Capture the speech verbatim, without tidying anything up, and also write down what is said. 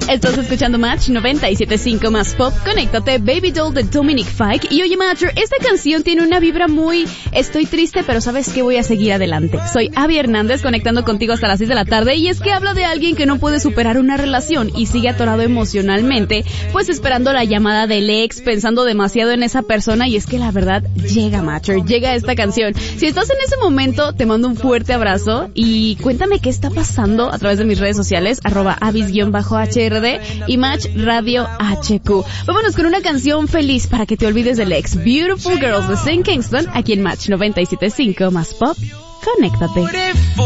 Estás escuchando Match noventa y siete punto cinco más pop. Conéctate, Baby Doll de Dominic Fike. Y oye, Matcher, esta canción tiene una vibra muy... Estoy triste, pero ¿sabes qué? Voy a seguir adelante. Soy Abby Hernández, conectando contigo hasta las seis de la tarde. Y es que habla de alguien que no puede superar una relación y sigue atorado emocionalmente, pues esperando la llamada del ex, pensando demasiado en esa persona. Y es que la verdad, llega, Matcher, llega esta canción. Si estás en ese momento, te mando un fuerte abrazo y cuéntame qué está pasando a través de mis redes sociales, arroba avis-H R D y Match Radio H Q. Vámonos con una canción feliz para que te olvides del ex. Beautiful Girls de Saint Kingston, aquí en Match noventa y siete punto cinco más pop. Conéctate.